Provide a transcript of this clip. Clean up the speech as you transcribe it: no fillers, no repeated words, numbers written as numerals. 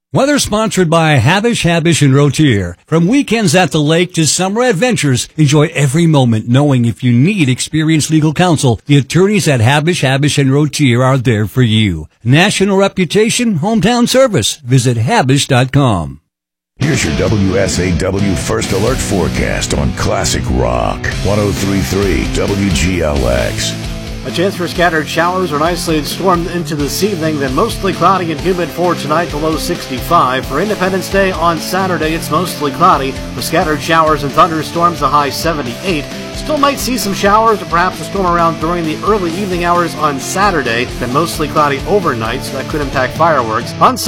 Weather sponsored by Habish, and Rotier. From weekends at the lake to summer adventures, enjoy every moment knowing if you need experienced legal counsel, the attorneys at Habish, and Rotier are there for you. National reputation, hometown service. Visit Habish.com. Here's your WSAW First Alert forecast on Classic Rock 103.3 WGLX. A chance for scattered showers or an isolated storm into this evening, then mostly cloudy and humid for tonight, the low 65. For Independence Day on Saturday, it's mostly cloudy with scattered showers and thunderstorms, the high 78. Still might see some showers or perhaps a storm around during the early evening hours on Saturday, then mostly cloudy overnight, so that could impact fireworks. On